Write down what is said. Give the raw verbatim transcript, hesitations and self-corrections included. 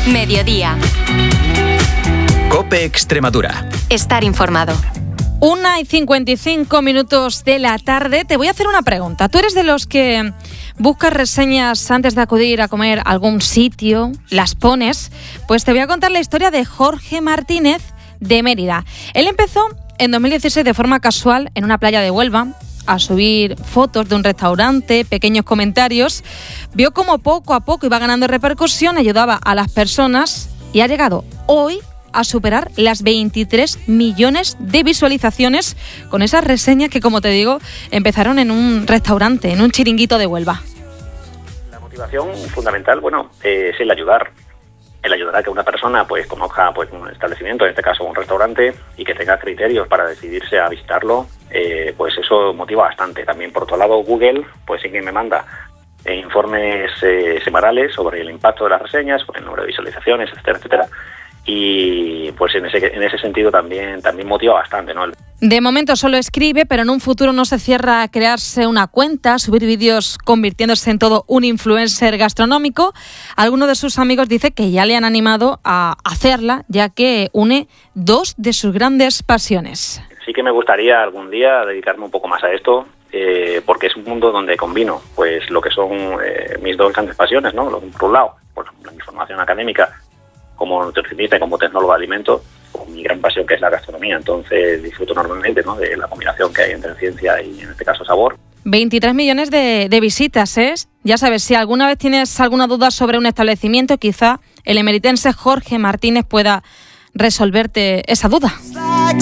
Mediodía. COPE Extremadura. Estar informado. Una y cincuenta y cinco minutos de la tarde. Te voy a hacer una pregunta. ¿Tú eres de los que buscas reseñas antes de acudir a comer a algún sitio? ¿Las pones? Pues te voy a contar la historia de Jorge Martínez de Mérida. Él empezó en dos mil dieciséis de forma casual en una playa de Huelva a subir fotos de un restaurante, pequeños comentarios. Vio como poco a poco iba ganando repercusión, ayudaba a las personas y ha llegado hoy a superar las veintitrés millones de visualizaciones con esas reseñas que, como te digo, empezaron en un restaurante, en un chiringuito de Huelva. La motivación fundamental, bueno, eh, es el ayudar. El ayudar a que una persona pues conozca pues un establecimiento, en este caso un restaurante, y que tenga criterios para decidirse a visitarlo, eh, pues eso motiva bastante. También, por otro lado, Google, pues sí que me manda eh, informes eh, semanales sobre el impacto de las reseñas, sobre el número de visualizaciones, etcétera, etcétera. Y pues en ese en ese sentido también también motiva bastante, ¿no? De momento solo escribe, pero en un futuro no se cierra a crearse una cuenta, subir vídeos convirtiéndose en todo un influencer gastronómico. Alguno de sus amigos dice que ya le han animado a hacerla, ya que une dos de sus grandes pasiones. Sí que me gustaría algún día dedicarme un poco más a esto, eh, porque es un mundo donde combino pues lo que son eh, mis dos grandes pasiones, ¿no? Por un lado, pues la información académica como nutricionista y como tecnólogo de alimentos, con mi gran pasión que es la gastronomía. Entonces disfruto enormemente, ¿no?, de la combinación que hay entre ciencia y, en este caso, sabor. veintitrés millones de, de visitas, ¿eh? Ya sabes, si alguna vez tienes alguna duda sobre un establecimiento, quizá el emeritense Jorge Martínez pueda resolverte esa duda.